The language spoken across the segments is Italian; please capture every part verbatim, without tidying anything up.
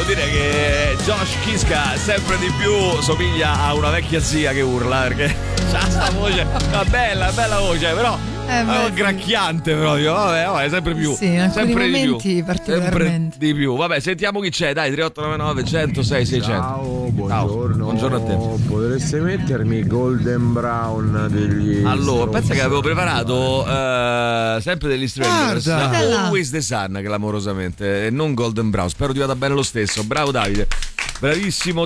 dire che Josh Kiska sempre di più somiglia a una vecchia zia che urla, perché c'ha sta voce, una bella, bella voce, però Eh, beh, è gracchiante proprio, vabbè, vabbè, sempre più. Sì, in alcuni sempre momenti di più. particolarmente. Sempre di più. Vabbè, sentiamo chi c'è, dai, tre otto nove nove uno zero sei sei zero zero. Ciao, buongiorno. Ciao, buongiorno a te. Potreste mettermi Golden Brown degli Allora, pensa che avevo preparato uh, sempre degli Strangers, Guarda. Always the Sun, clamorosamente, e non Golden Brown. Spero ti vada bene lo stesso. Bravo Davide. Bravissimo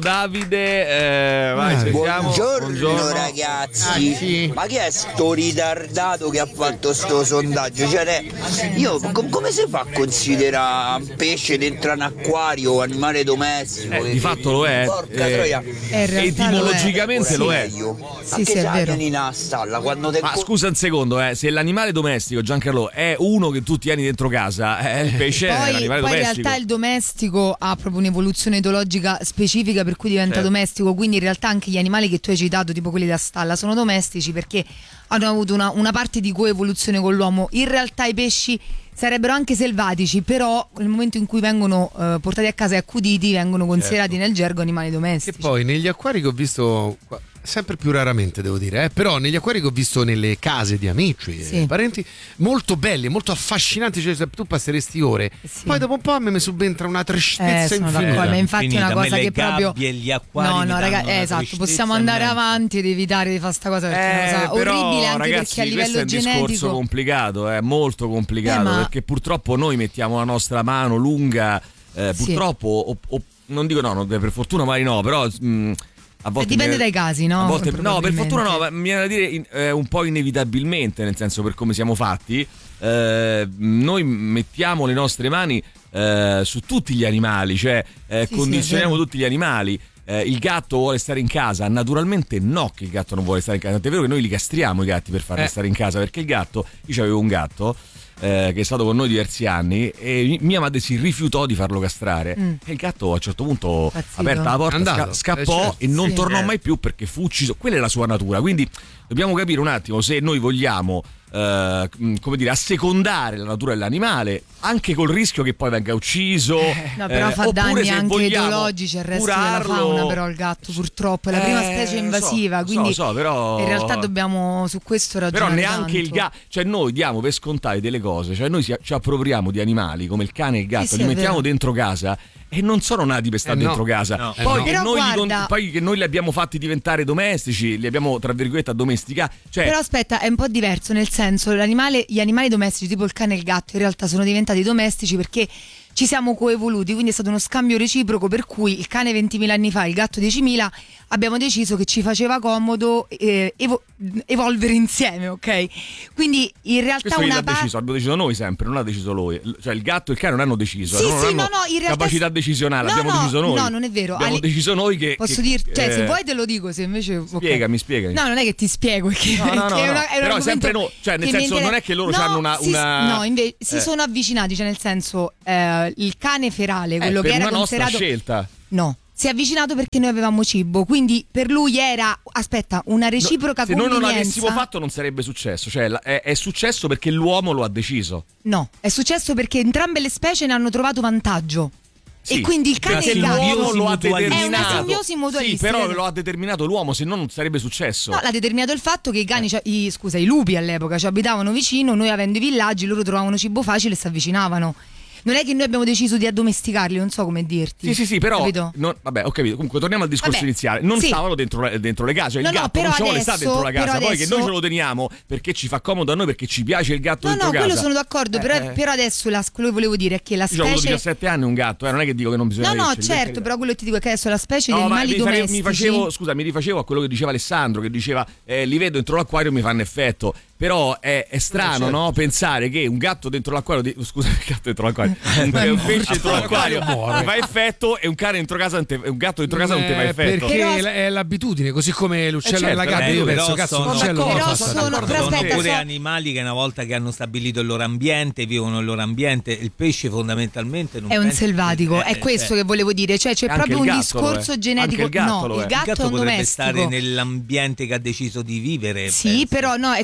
Davide, eh, vai, sentiamo. Buongiorno, Buongiorno. ragazzi. Ma chi è sto ritardato che ha fatto sto sondaggio? Cioè, io com- come si fa a considerare un pesce dentro un acquario animale domestico? Eh, di fatto lo è. Porca Eh, troia. Eh, in realtà etimologicamente lo è. Io. Sì, Ma sì, che è sa vero. tieni in una stalla quando te Ma scusa un secondo, eh, se l'animale domestico, Giancarlo, è uno che tu tieni dentro casa, eh, il pesce è Poi, l'animale poi in domestico. realtà il domestico ha proprio un'evoluzione etologica specifica per cui diventa Certo. domestico, quindi in realtà anche gli animali che tu hai citato, tipo quelli da stalla, sono domestici perché hanno avuto una, una parte di coevoluzione con l'uomo. In realtà i pesci sarebbero anche selvatici, però nel momento in cui vengono eh, portati a casa e accuditi vengono considerati nel gergo animali Che domestici. poi negli acquari che ho visto qua- sempre più raramente devo dire, eh, però negli acquari che ho visto nelle case di amici Sì. e parenti molto belli, molto affascinanti, cioè se tu passeresti ore, Sì. poi dopo un po' a me mi subentra una Eh, tristezza sono infinita. d'accordo, ma infatti è Finita. una A me cosa le che proprio gabbie e gli acquari no mi no danno ragazzi, una eh, esatto, tristezza possiamo andare immensa. avanti ed evitare di fare sta cosa perché è una Eh, cosa però, orribile anche ragazzi, perché a livello questo è un genetico discorso complicato, è molto complicato, Eh, ma- perché purtroppo noi mettiamo la nostra mano lunga, eh, Sì. purtroppo, o- o- non dico no, no, per fortuna mai no, però mh, a volte dipende mi- dai casi, no? a volte- no, per Probabilmente. fortuna no, ma mi viene da dire in- eh, un po' inevitabilmente, nel senso per come siamo fatti, eh, noi mettiamo le nostre mani eh, su tutti gli animali, cioè eh, Sì, condizioniamo sì, è vero. tutti gli animali. Eh, il gatto vuole stare in casa? Naturalmente no, che il gatto non vuole stare in casa. Tant'è vero che noi li castriamo i gatti per farli Eh. stare in casa, perché il gatto, io avevo un gatto eh, che è stato con noi diversi anni e mia madre si rifiutò di farlo castrare Mm. e il gatto a un certo punto Impazzito. aperta la porta Andato. sca- scappò Eh, certo. e non Sì. tornò Eh. mai più perché fu ucciso. Quella è la sua natura, quindi dobbiamo capire un attimo se noi vogliamo eh, come dire, assecondare la natura dell'animale anche col rischio che poi venga ucciso. No, però eh, fa oppure danni se anche vogliamo ideologici al resto della curarlo. fauna, però il gatto purtroppo è la prima Eh, specie so, invasiva, so, quindi so, però- in realtà dobbiamo su questo Però ragionare neanche il tanto. gatto, cioè noi diamo per scontate delle cose, cioè noi si- ci appropriamo di animali come il cane e il gatto, Sì, sì, li è mettiamo vero. dentro casa e non sono nati per stare Eh, no. dentro casa. No. Eh, Poi, no. che Però noi li con- guarda- poi che noi li abbiamo fatti diventare domestici, li abbiamo tra virgolette addomesticati. Cioè, Però aspetta, è un po' diverso, nel senso l'animale, gli animali domestici tipo il cane e il gatto in realtà sono diventati domestici perché ci siamo coevoluti, quindi è stato uno scambio reciproco per cui il cane ventimila anni fa, il gatto diecimila, abbiamo deciso che ci faceva comodo eh, evo- evolvere insieme, ok? Quindi in realtà questo chi una l'ha parte... deciso, abbiamo deciso noi sempre, non ha deciso lui. Cioè il gatto e il cane non hanno deciso, Sì, non sì, hanno no, no, in realtà capacità sì. decisionale, No, abbiamo no, deciso noi. no, non è vero. Abbiamo Ali- deciso noi che Posso che- dirti, cioè eh, se vuoi te lo dico, se invece... ok. Spiegami, spiegami. No, non è che ti spiego, è che, No, no, no, perché è no. una- è un Però argomento sempre no, cioè, nel che mi senso, inter- non è che loro No, hanno una- si- una- No, invece si eh. sono avvicinati, cioè nel senso eh, il cane ferale, Eh, quello per che era una nostra considerato... scelta. No, si è avvicinato perché noi avevamo cibo, quindi per lui era, aspetta, una reciproca Se noi non convenienza. l'avessimo fatto non sarebbe successo, cioè la- è, è successo perché l'uomo lo ha deciso. No, è successo perché entrambe le specie ne hanno trovato vantaggio. Sì, e quindi il cane perché e il gatto l'uomo lo ha mutualistica. è una determinato. simbiosi mutualistica. Sì, però lo ha determinato l'uomo, se no non sarebbe successo. No, l'ha determinato il fatto che i cani, ci- i, scusa, i lupi all'epoca ci abitavano vicino, noi avendo i villaggi, loro trovavano cibo facile e si avvicinavano. Non è che noi abbiamo deciso di addomesticarli, non so come dirti. Sì, sì, sì, però. Capito? non- vabbè, ho capito. Comunque, torniamo al discorso Vabbè, iniziale. Non sì. stavano dentro, dentro le case. Cioè, No, il no, gatto però non ci vuole adesso- stare dentro la casa. però Poi che adesso- noi ce lo teniamo perché ci fa comodo a noi, perché ci piace il gatto No, dentro no, casa. quello sono d'accordo, però, Eh, eh. però adesso la, quello che volevo dire è che la Io ho avuto specie... diciassette anni un gatto, eh, non è che dico che non bisogna No, no, averceli, per certo, carità. però quello che ti dico è che adesso la specie No, di ma animali mi, fare- domestici... mi facevo, scusa, mi rifacevo a quello che diceva Alessandro, che diceva eh, li vedo dentro l'acquario e mi fanno effetto. Però è, è strano, certo. no? Pensare che un gatto dentro l'acquario, di- scusa, un gatto dentro l'acquario, un, un pesce dentro l'acquario muore. ti fa effetto e un cane dentro casa, non te- un gatto dentro casa non ti fa Eh, effetto. perché Però- è l'abitudine, così come l'uccello Eh, certo, nella gabbia. eh, Io penso, però cazzo, sono- l'uccello Però non fa sono- stare però d'accordo. Sono aspetta, pure so- animali che una volta che hanno stabilito il loro ambiente vivono il loro ambiente. Il pesce fondamentalmente non È un penso- selvatico, eh, è questo eh, che volevo dire, cioè c'è Anche proprio il un gatto lo è. discorso Anche genetico. il gatto No, lo è. il Il gatto, gatto è un potrebbe domestico. stare nell'ambiente che ha deciso di vivere. Sì, penso. però no, è questa la Il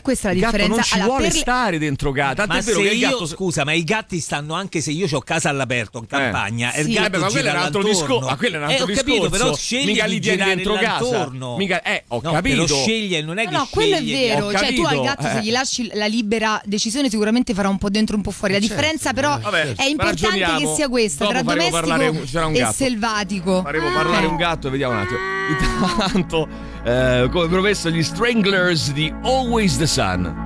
gatto differenza. non ci Allora, vuole per le- stare dentro gatto. Tant'è Ma è vero se che il io, gatto scusa, ma i gatti stanno anche se io ho casa all'aperto in campagna e il Sì. gatto Eh beh, ma quello gira è un altro all'intorno. discorso. Ma quello è un altro eh, ho capito, discorso. però sceglie Mica di li tieni girare dentro casa. l'attorno. Mica- eh, ho no, capito. Però sceglie, non è che No, no, quello è sceglie- vero. ho Cioè, tu al capito, gatto, se eh. gli lasci la libera decisione, sicuramente farà un po' dentro, un po' fuori. La Certo, differenza, però, eh, Vabbè, è importante ragioniamo. che sia questa: Dopo tra faremo parlare un- domestico c'era un e gatto. selvatico. Faremo parlare Eh. un gatto e vediamo un attimo. Intanto, eh, come promesso, gli Stranglers di Always the Sun.